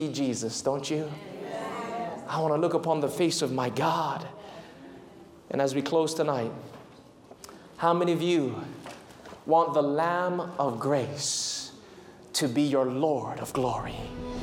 Jesus, don't you? I want to look upon the face of my God. And as we close tonight, how many of you want the Lamb of grace to be your Lord of glory?